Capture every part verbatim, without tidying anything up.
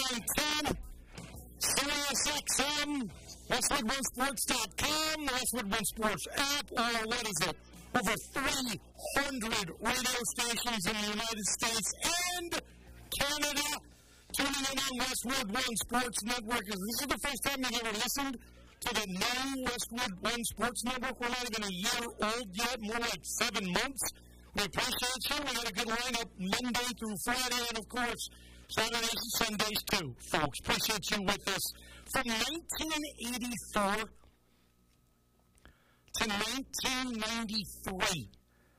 nine ten, Sirius X M, Westwood One Sports dot com, the Westwood One Sports app, or what is it? Over three hundred radio stations in the United States and Canada. Tuning in on Westwood One Sports Network. If this is the first time you've ever listened to the new Westwood One Sports Network, we're not even a year old yet, more like seven months. We appreciate you. We got a good lineup Monday through Friday, and of course, Saturdays and Sundays too, folks. Appreciate you with us. From nineteen eighty-four to nineteen ninety-three,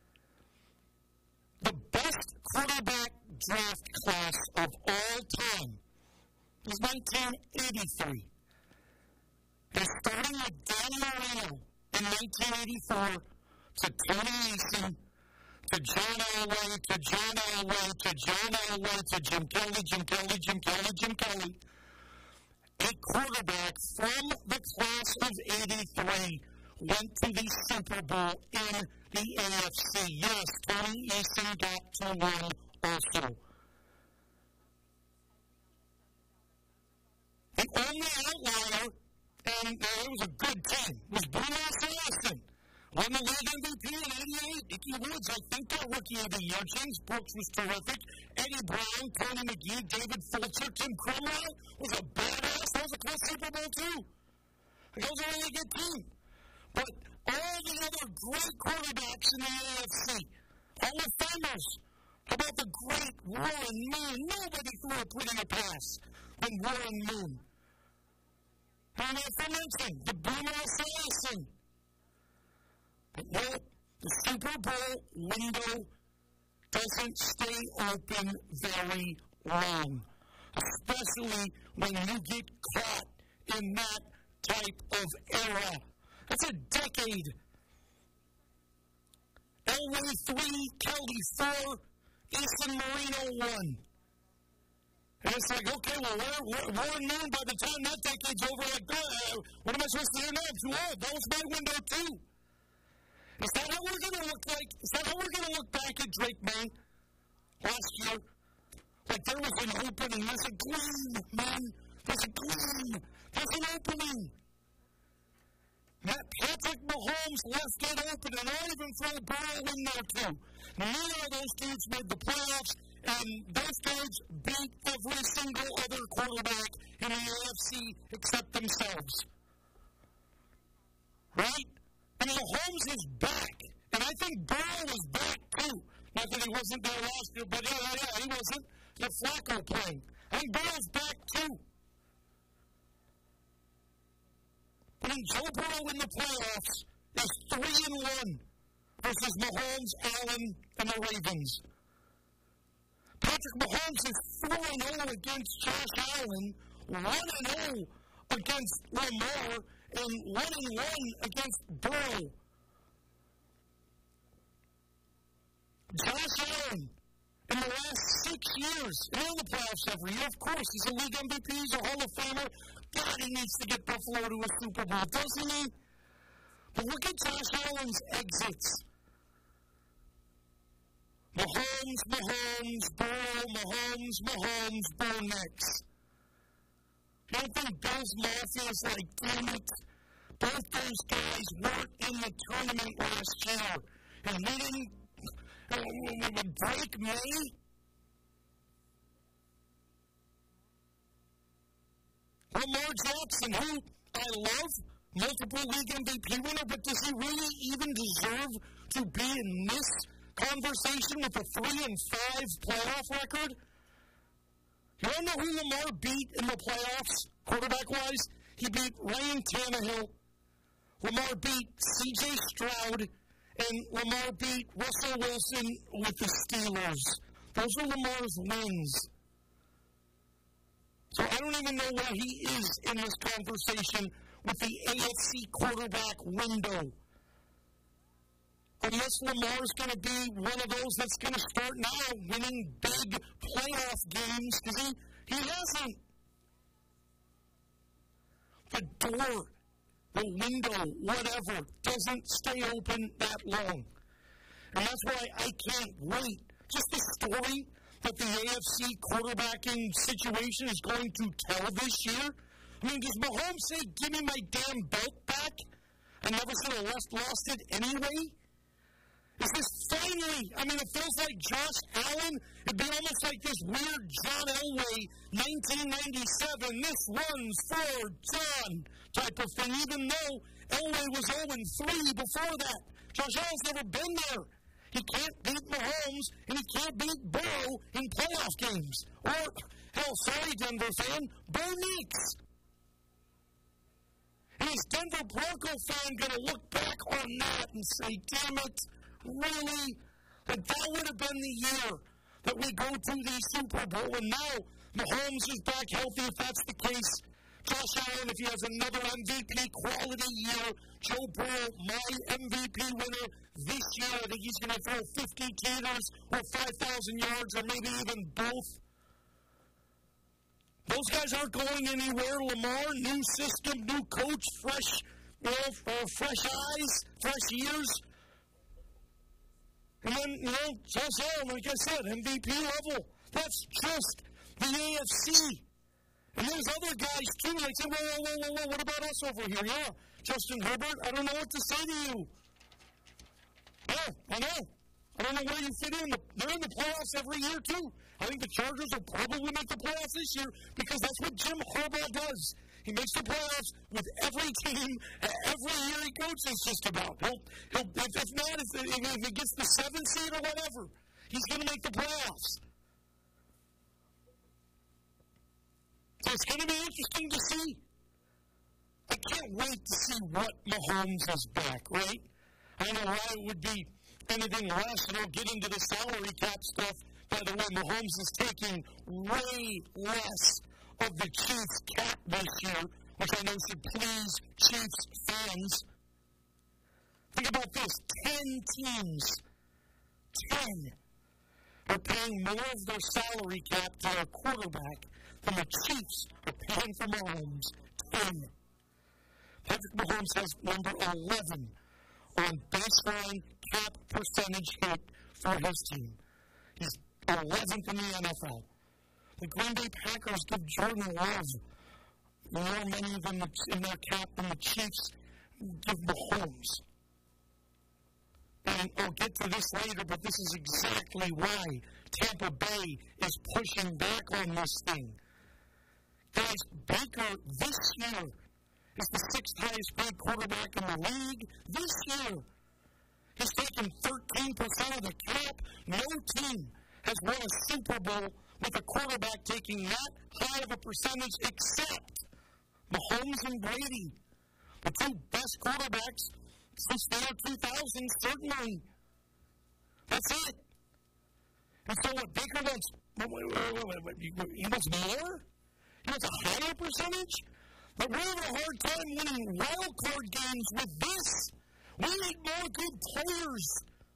the best quarterback draft class of all time was nineteen eighty-three. And starting with Dan Marino in nineteen eighty-four to Tony Eason, to John Elway, to John Elway, to John Elway, to Jim Kelly, Jim Kelly, Jim Kelly, Jim Kelly. A quarterback from the class of eighty-three went to the Super Bowl in the A F C. Yes, Tony Eason got to one also. The only outlier, and uh, it was a good team, was Bruno Celestin. Won the league M V P in eighty-eight. Ickey Woods, I think, got Rookie of the Year. James Brooks was terrific. Eddie Brown, Tony McGee, David Fulcher, Tim Cromwell was a badass. That was a close Super Bowl, too. That was a really good team. But all the other great quarterbacks in the A F C, Hall of Famers, how about the great Warren Moon? Nobody threw a prettier pass than Warren Moon. And aforementioned, the Bruno Celestin. But well, the Super Bowl window doesn't stay open very long, especially when you get caught in that type of era. That's a decade. Elway three, Kelly four, Eason Marino one. And it's like, okay, well, Warren Moon, by the time that decade's over, like, uh, what am I supposed to do now? I'm too old. That was my window, too. Is that how we're going to look like? Is that how we're going to look back at Drake May last year? Like there was an opening. There's a gleam, man. There's a gleam. There's an opening. Matt Patrick Mahomes left it open, and I'll even throw Burrow in there, too. Neither of those dudes made the playoffs, and those dudes beat every single other quarterback in the A F C except themselves. Right? And Mahomes is back. And I think Burrow was back, too. Not that he wasn't there last year, but yeah, yeah, he wasn't. The Flacco playing. I think Burrow's back, too. I mean, Joe Burrow in the playoffs is three and one versus Mahomes, Allen, and the Ravens. Patrick Mahomes is four and oh against Josh Allen, one and oh against Lamar, and one and one against Burrow. Josh Allen, in the last six years, in the playoffs every year, of course, he's a league M V P, he's a Hall of Famer. God, he needs to get Buffalo to a Super Bowl, doesn't he? But look at Josh Allen's exits. Mahomes, Mahomes, Burrow, Mahomes, Mahomes, Bo next. I don't think Bills Mafia is like, damn it. Both those guys weren't in the tournament last year. And we didn't uh, break May. Lamar Jackson, who I love, multiple league M V P winner, but does he really even deserve to be in this conversation with a three and five playoff record? You don't know who Lamar beat in the playoffs, quarterback-wise? He beat Ryan Tannehill. Lamar beat C J Stroud, and Lamar beat Russell Wilson with the Steelers. Those are Lamar's wins. So I don't even know where he is in this conversation with the A F C quarterback window. Unless Lamar's going to be one of those that's going to start now winning big playoff games, because he, he hasn't. The door, the window, whatever, doesn't stay open that long. And that's why I can't wait. Just the story that the A F C quarterbacking situation is going to tell this year? I mean, does Mahomes say, give me my damn belt back? I never should have lost, lost it anyway? Is this finally, I mean, it feels like Josh Allen, it'd be almost like this weird John Elway, nineteen ninety-seven, this one's for John type of thing, even though Elway was oh and three before that. Josh Allen's never been there. He can't beat Mahomes, and he can't beat Burrow in playoff games. Or, hell, sorry, Denver fan, Bo Nix. And is Denver Bronco fan going to look back on that and say, damn it, really? That that would have been the year that we go to the Super Bowl, and now Mahomes is back healthy. If that's the case, Josh Allen, if he has another M V P quality year, Joe Burrow, my M V P winner this year, I think he's going to throw fifty teeters or five thousand yards or maybe even both. Those guys aren't going anywhere. Lamar, new system, new coach, fresh, you know, uh, fresh eyes, fresh ears. And then, you know, Josh Allen, like I said, M V P level. That's just the A F C. And there's other guys, too, like say, whoa, whoa, whoa, whoa, what about us over here? Yeah, Justin Herbert, I don't know what to say to you. Yeah, I know. I don't know where you fit in. They're in the playoffs every year, too. I think the Chargers will probably make the playoffs this year because that's what Jim Harbaugh does. He makes the playoffs with every team, every year he coaches just about. He'll, he'll, if, if not, if, if, if he gets the seventh seed or whatever, he's going to make the playoffs. So it's going to be interesting to see. I can't wait to see what Mahomes is back, right? I don't know why it would be anything less, and we'll get into the salary cap stuff. By the way, Mahomes is taking way less of the Chiefs cap this year, which I know should please Chiefs fans. Think about this. Ten teams, ten, are paying more of their salary cap to their quarterback than the Chiefs are paying for Mahomes. Ten. Patrick Mahomes has number eleven on baseline cap percentage hit for his team. He's eleventh in the N F L. The Green Bay Packers give Jordan Love more money than the, in their cap than the Chiefs give Mahomes. And I'll get to this later, but this is exactly why Tampa Bay is pushing back on this thing. Guys, Baker this year is the sixth highest paid quarterback in the league. This year, he's taken thirteen percent of the cap. No team has won a Super Bowl with a quarterback taking that high of a percentage except Mahomes and Brady, the two best quarterbacks since the year two thousand, certainly. That's it. And so what Baker wants, wait, wait, wait, wait, he wants more? He wants a higher percentage? But we're having a hard time winning wild card games with this. We need more good players.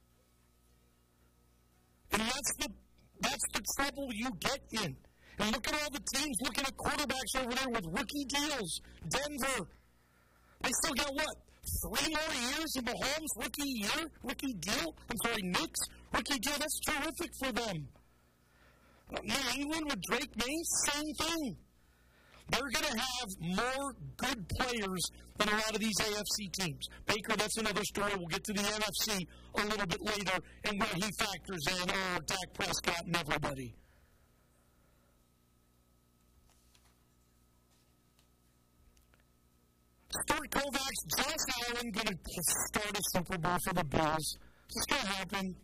And that's the that's the trouble you get in. And look at all the teams looking at quarterbacks over there with rookie deals. Denver, they still got what? Three more years of Mahomes rookie year, rookie deal? I'm sorry, Knicks rookie deal. That's terrific for them. Uh, New England with Drake May, same thing. They're going to have more good players than a lot of these A F C teams. Baker, that's another story. We'll get to the N F C a little bit later and where he factors in, oh, Dak Prescott and everybody. Stuart Kovacs, Josh Allen going to start a Super Bowl for the Bills. Is this going to happen?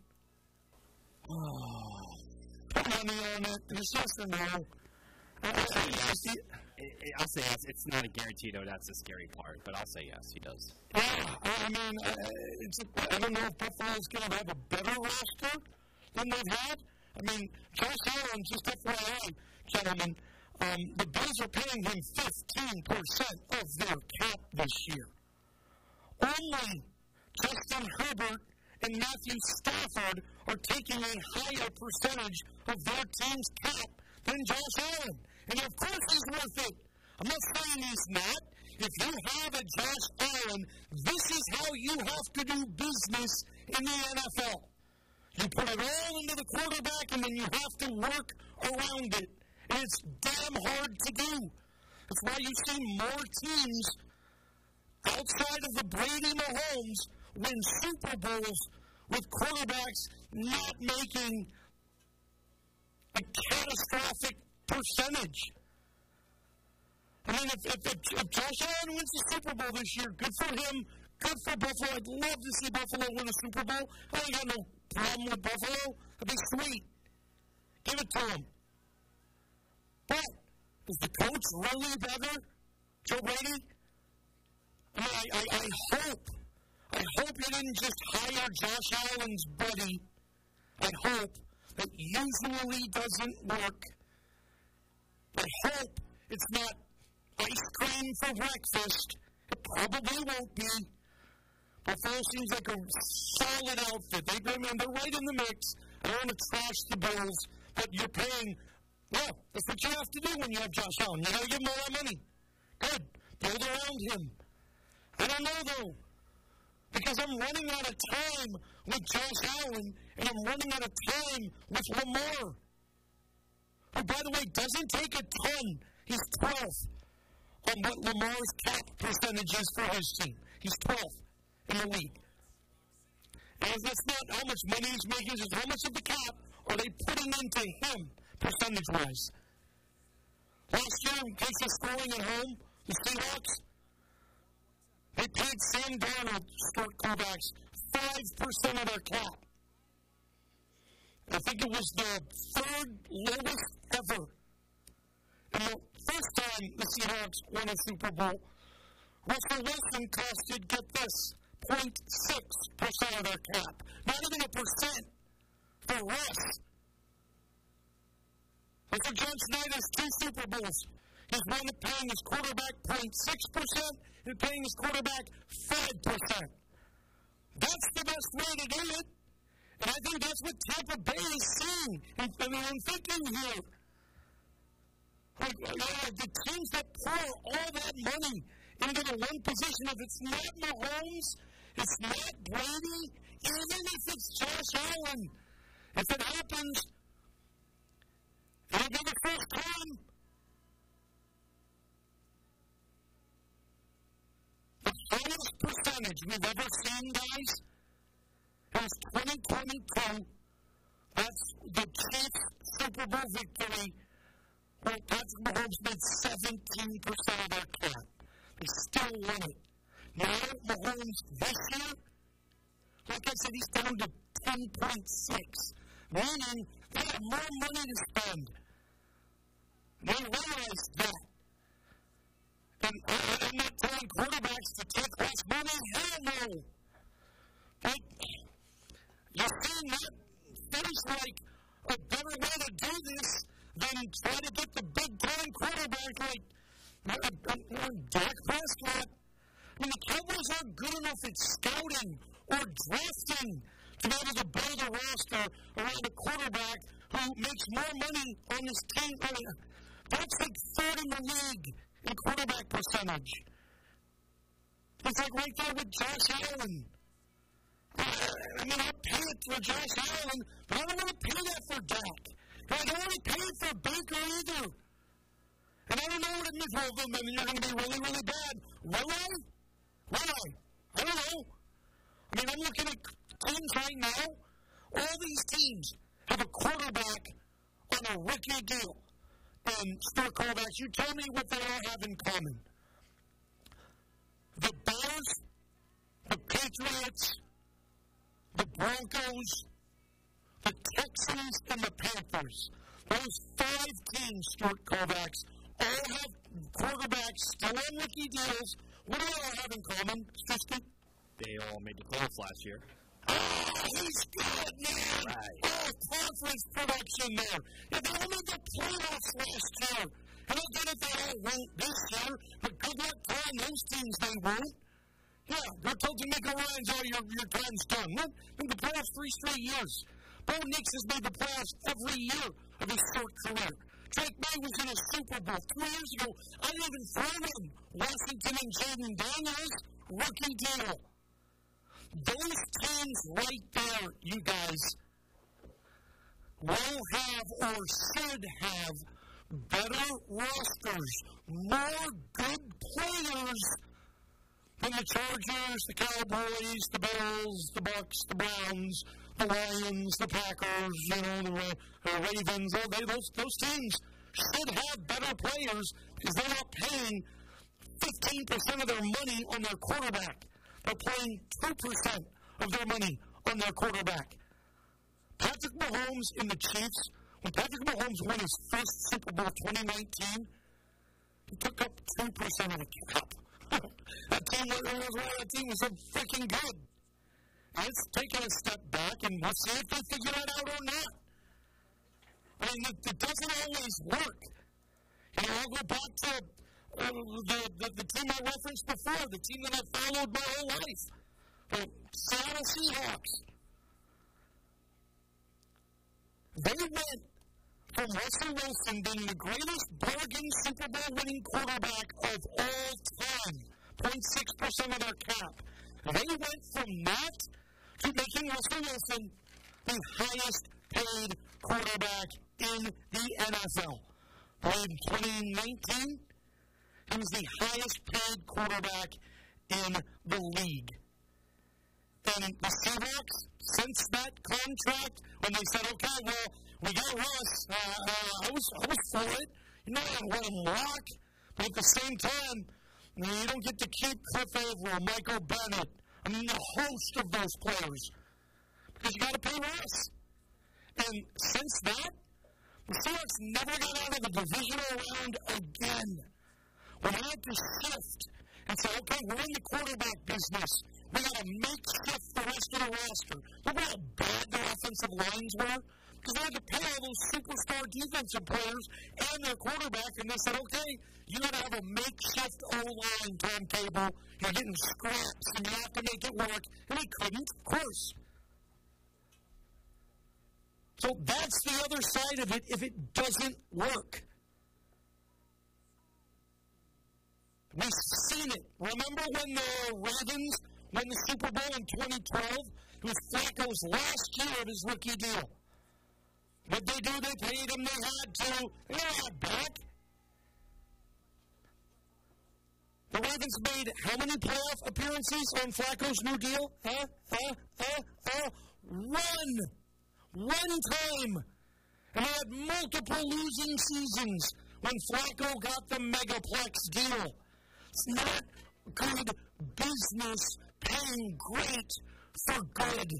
Oh, put money on it. It's yes or no. I'll say yes. I'll say yes. It's not a guarantee, though. That's the scary part. But I'll say yes. He does. Yeah. I mean, uh, it's a, I don't know if Buffalo's going to have a better roster than they've had. I mean, Josh Allen, just F Y I, gentlemen, um, the Bills are paying him fifteen percent of their cap this year. Only Justin Herbert and Matthew Stafford are taking a higher percentage of their team's cap than Josh Allen. And of course he's worth it. I'm not saying he's not. If you have a Josh Allen, this is how you have to do business in the N F L. You put it all into the quarterback, and then you have to work around it. And it's damn hard to do. That's why you see more teams outside of the Brady Mahomes win Super Bowls with quarterbacks not making a catastrophic percentage. I mean, if, if, if, if Josh Allen wins the Super Bowl this year, good for him, good for Buffalo. I'd love to see Buffalo win a Super Bowl. I ain't got no problem with Buffalo. That'd be sweet. Give it to him. But is the coach really better, Joe Brady? I mean, I, I, I hope, I hope you didn't just hire Josh Allen's buddy. I hope that usually doesn't work. I hope it's not ice cream for breakfast. It probably won't be. Buffalo seems like a solid outfit. They, I mean, they're right in the mix. I don't want to trash the Bills, but you're paying. Well, that's what you have to do when you have Josh Allen. You got to give him all that money. Good. Build around him. I don't know, though, because I'm running out of time with Josh Allen, and I'm running out of time with Lamar, who, by the way, doesn't take a ton. He's twelfth on what Lamar's cap percentage is for his team. He's twelfth in the league. And that's not how much money he's making, it's how much of the cap are they putting into him, percentage-wise. Last year, in case of scoring at home, the Seahawks, they paid Sam Darnold, start quarterbacks, five percent of their cap. I think it was the third lowest ever. And the first time the Seahawks won a Super Bowl, Russell Wilson costed, get this, zero point six percent of their cap. Not even a percent for Russ. And for John Snyder's two Super Bowls, he's one paying his quarterback zero point six percent and paying his quarterback five percent. That's the best way to do it. And I think that's what Tampa Bay is seeing. And, I mean, I'm thinking here, like, you know, the teams that pour all that money into the one position, if it's not Mahomes, it's not Brady, even if it's Josh Allen, if it happens, it'll be the first time. The highest percentage we've ever seen, guys, is twenty twenty-two. That's the Chiefs' Super Bowl victory, where Patrick Mahomes made seventeen percent of their cap. They still won it. Now, Mahomes this year, like I said, he's down to ten point six, meaning they have more money to spend. They realize that. And I, I'm not telling quarterbacks to take less money. Hell no. But you're seeing that seems like a better way to do this than try to get the big time quarterback like uh, uh, uh, Dak Prescott. I mean, the Cowboys aren't good enough at scouting or drafting to be able to build a roster around a quarterback who makes more money on his team. I mean, that's like third in the league in quarterback percentage. It's like right there with Josh Allen. Uh, I mean, I'll pay it for Josh Allen, but I don't want to pay that for Dak. And I don't want to pay it for Baker either. And I don't know what it means. Well, then you're going to be really, really bad. Will I? Will I? I don't know. I mean, I'm looking at teams right now. All these teams have a quarterback on a rookie deal. And still quarterbacks, you tell me what they all have in common. The Bears, the Patriots, the Broncos, the Texans, and the Panthers. Those five teams, Stuart Kovacs, all have quarterbacks still on rookie deals. What do they all have in common, Strisky? They all made the playoffs last year. Oh, he's good, man. Right. Oh, conference production there. Yeah, they all made the playoffs last year. And I get it, they all won't this year, but good luck telling those teams they won't. Yeah, they're told to make a Ryan's, oh, your, your time's done. What? Made the playoffs three straight years. Bo Nix has made the playoffs every year of his short career. Drake May was in a Super Bowl two years ago. I didn't even throw in Washington and Jaden Daniels. Rookie deal. Those teams right there, you guys, will have or should have better rosters, more good players than the Chargers, the Cowboys, the Bills, the Bucks, the Browns, the Lions, the Packers, you know, the uh, Ravens. All they, those, those teams should have better players because they're not paying fifteen percent of their money on their quarterback. They're playing two percent of their money on their quarterback. Patrick Mahomes and the Chiefs, when Patrick Mahomes won his first Super Bowl twenty nineteen, he took up two percent of the cap. that, team was, that team was so freaking good. And it's taken a step back, and we'll see if they figure that out or not. I mean, it, it doesn't always work. You know, I'll go back to uh, the, the, the team I referenced before, the team that I followed my whole life, the Seattle Seahawks. They went from Russell Wilson being the greatest bargain Super Bowl winning quarterback of all time, zero point six percent of their cap. They went from that to making Russell Wilson the highest paid quarterback in the N F L. In twenty nineteen, he was the highest paid quarterback in the league. And the Seahawks, since that contract, when they said, okay, well, we got Russ, uh, uh, I was I was for it. You know, I let him walk, but at the same time, you know, you don't get to keep Cliff Avril, Michael Bennett, I mean, the host of those players, because you got to pay Russ. And since that, the Seahawks never got out of the divisional round again. When they had to shift and say, okay, we're in the quarterback business. We got to make shift the rest of the roster. Look how bad their offensive lines were. Because they had to pay all those superstar defensive players and their quarterback, and they said, okay, you got to have a makeshift O-line, Tom Cable. You're getting scraps, and you have to make it work. And they couldn't, of course. So that's the other side of it if it doesn't work. We've seen it. Remember when the Ravens won the Super Bowl in twenty twelve? It was Flacco's last year of his rookie deal. What they do, they paid him, they had to. They don't have back. The Ravens made how many playoff appearances on Flacco's new deal? Huh? Huh? Huh? Huh? One. One time. And they had multiple losing seasons when Flacco got the Megaplex deal. It's not good business paying great for good.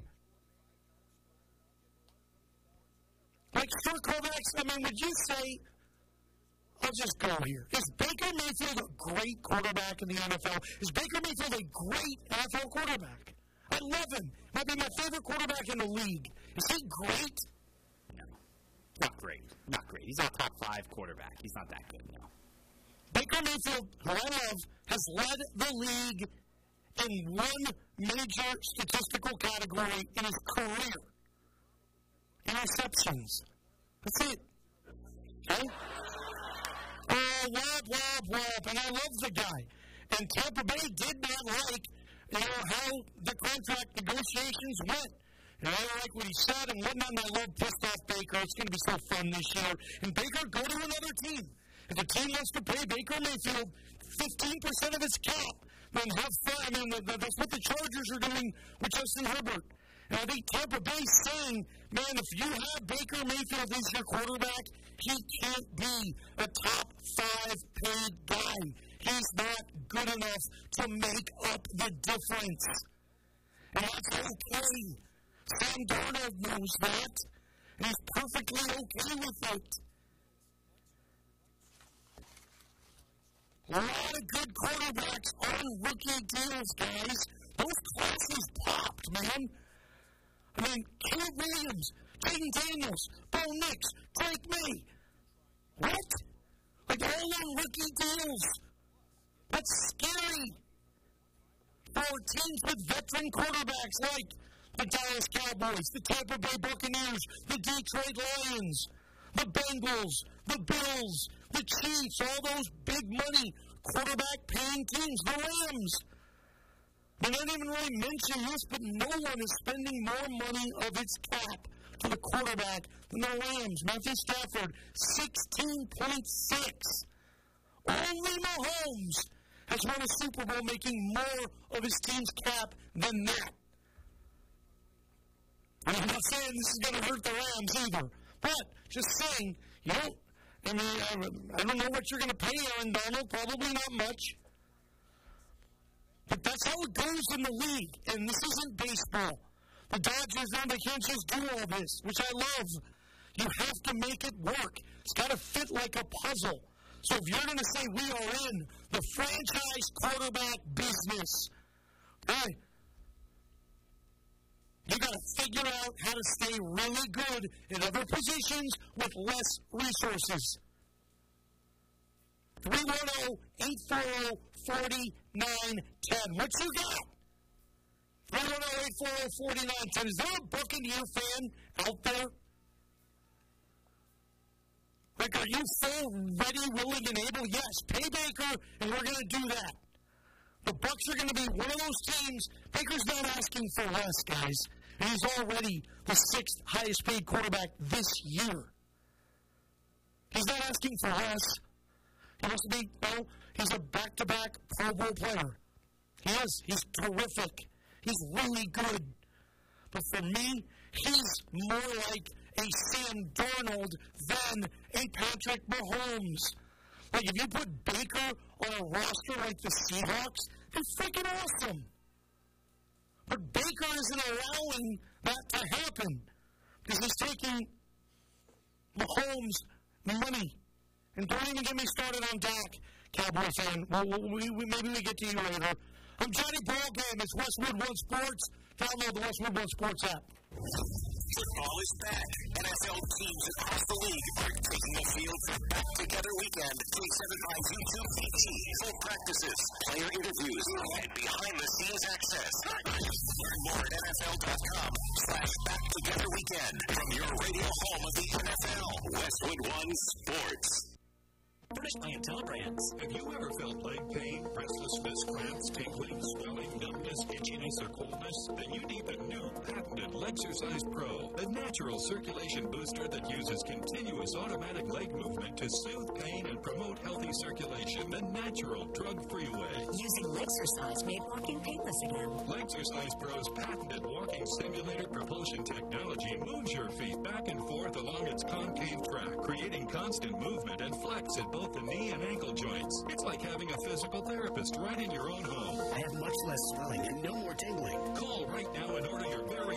Like sure, Kovacs, I mean, would you say, I'll just go here. Is Baker Mayfield a great quarterback in the N F L? Is Baker Mayfield a great N F L quarterback? I love him. Might be my favorite quarterback in the league. Is he great? No. Not great. Not great. He's not a top five quarterback. He's not that good, no. Baker Mayfield, who I love, has led the league in one major statistical category in his career. Interceptions. That's it. Okay? Oh, wop, wop, wop. And I love the guy. And Tampa Bay did not like, you know, how the contract negotiations went. And I don't like what he said and whatnot, and I love pissed off Baker. It's going to be so fun this year. And Baker, go to another team. If the team wants to pay Baker Mayfield fifteen percent of his cap, then have fun. I mean, that's what the Chargers are doing with Justin Herbert. And I think Tampa Bay's saying, man, if you have Baker Mayfield as your quarterback, he can't be a top five paid guy. He's not good enough to make up the difference. And that's okay. Sam Darnold knows that. And he's perfectly okay with it. A lot of good quarterbacks on rookie deals, guys. Those classes popped, man. I mean, Caleb Williams, Jaden Daniels, Bo Nix, Drake May. What? Like all on rookie deals. That's scary. For teams with veteran quarterbacks like the Dallas Cowboys, the Tampa Bay Buccaneers, the Detroit Lions, the Bengals, the Bills, the Chiefs, all those big money quarterback paying teams, the Rams. I didn't even really mention this, but no one is spending more money of its cap to the quarterback than the Rams. Matthew Stafford, sixteen point six. Only Mahomes has won a Super Bowl making more of his team's cap than that. And I'm not saying this is going to hurt the Rams either, but just saying, you don't, I mean, I don't know what you're going to pay Aaron Donald, probably not much. But that's how it goes in the league, and this isn't baseball. The Dodgers, they can't just do all this, which I love. You have to make it work. It's got to fit like a puzzle. So if you're going to say we are in the franchise quarterback business, hey, you got to figure out how to stay really good in other positions with less resources. three one zero, eight four zero, four nine one zero. What you got? three one zero, eight four zero, four nine one zero. Is there a Buccaneer fan out there? Like, are you full, ready, willing, and able? Yes, pay Baker, and we're going to do that. The Bucs are going to be one of those teams. Baker's not asking for less, guys. And he's already the sixth highest paid quarterback this year. He's not asking for less. He wants to be, no, he's a back-to-back Pro Bowl player. He is. He's terrific. He's really good. But for me, he's more like a Sam Darnold than a Patrick Mahomes. Like, if you put Baker on a roster like the Seahawks, they're freaking awesome. But Baker isn't allowing that to happen because he's taking Mahomes' money. And don't even get me started on Dak, Cowboy fan. Well, we, we, maybe we get to you later. I'm Johnny Ballgame. It's Westwood One Sports. Download the Westwood One Sports app. Football is back. N F L teams across the league are taking the field for Back Together Weekend. K seventy-five YouTube T V, full practices, player interviews, and behind-the-scenes access. Learn more at N F L dot com slash Back Together Weekend from your radio home of the N F L. Westwood One Sports. British Clientele Brands. Have you ever felt leg pain, restlessness, cramps, tingling, swelling, numbness, itchiness, or coldness? Then you need the new patented Lexercise Pro, a natural circulation booster that uses continuous automatic leg movement to soothe pain and promote healthy circulation the natural, drug-free way. Using Lexercise made walking painless again. Lexercise Pro's patented walking simulator propulsion technology moves your feet back and forth along its concave track, creating constant movement and flex at both the knee and ankle joints. It's like having a physical therapist right in your own home. I have much less swelling and no more tingling. Call right now and order your very